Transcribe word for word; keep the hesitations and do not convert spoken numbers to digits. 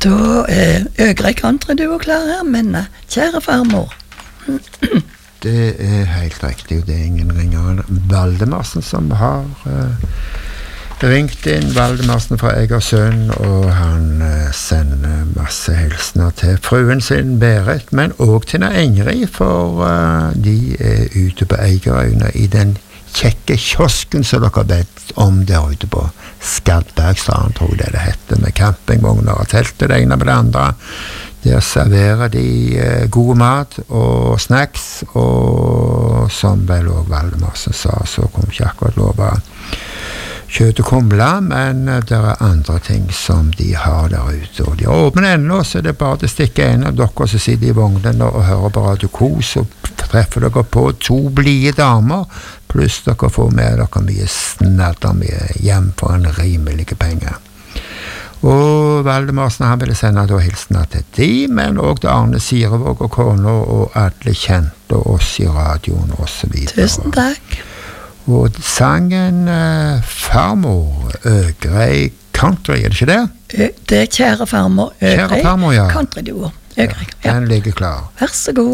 Da er Øgre Countryduo klar her, men kjære farmor. Det er helt riktig, det er ingen ringer. Valdemarsen som har uh, ringt inn, Valdemarsen fra Egersund, og han uh, sender masse hilsner til fruen sin, Berit, men også til Ingrid, for uh, de er ute på Eigerøyene i den kjekke kiosken som dere vet om der ute på Skadbergstrand, tror jeg det det heter, med campingvogner og teltet, det ene med det andre. Der serverer de eh, god mat og snacks, og som vel også Valdemarsen sa, så kom ikke akkurat lov å kjøte kumle, men det er andre ting som de har der ute, og de er åpne ennå, så det er bare å stikke en av dere som sitter i vognen og hører på Radio Kos, og treffer dere på to blige damer, pluss dere får med dere mye snadder med hjem for en rimelig penge. Og Valdemarsen han ville sende da hilsene til de, men også til Arne Sirevåg og kona og alle kjente oss i radioen og så videre. Tusen takk. Og sangen uh, Farmor Øgrei Country, er det ikke det? Ø det er kjære farmor Øgrei Kjære farmor, ja. Countryduo Øgrei, ja. Den ligger klar. Vær så god.